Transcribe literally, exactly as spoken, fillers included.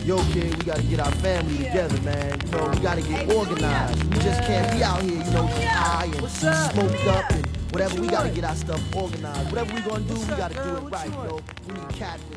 yo, kid, we gotta get our family together, man. You know, we gotta get organized. We just can't be out here, you know, high and smoked up and whatever. We gotta get our stuff organized. Whatever we gonna do, we gotta do it right, yo. We need Cat.